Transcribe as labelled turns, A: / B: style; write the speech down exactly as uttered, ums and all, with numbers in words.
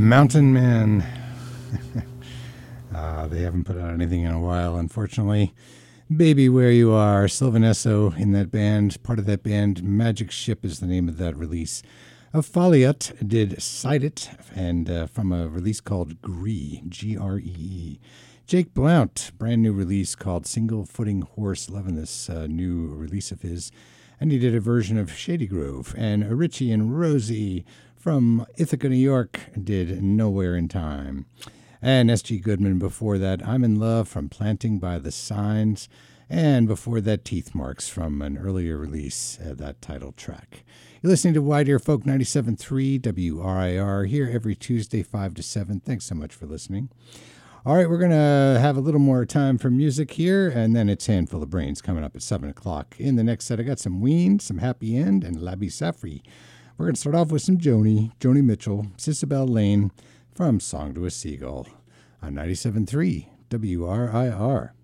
A: Mountain Man. uh, they haven't put out anything in a while, unfortunately. Baby Where You Are, Sylvan Esso in that band, part of that band. Magic Ship is the name of that release. Uh, Foliot did Cite It, and uh, from a release called Gree, G R E E. Jake Blount, brand new release called Single Footing Horse, loving this uh, new release of his. And he did a version of Shady Grove. And Richie and Rosie from Ithaca, New York did Nowhere in Time. And S G Goodman before that, I'm in Love from Planting by the Signs. And before that, Teeth Marks from an earlier release, uh, that title track. You're listening to Wide Ear Folk ninety-seven point three W R I R here every Tuesday, five to seven. Thanks so much for listening. All right, we're going to have a little more time for music here, and then it's Handful of Brains coming up at seven o'clock. In the next set, I got some Ween, some Happy End, and Labby Safri. We're going to start off with some Joni, Joni Mitchell, Sisabel Lane from Song to a Seagull on ninety-seven point three W R I R.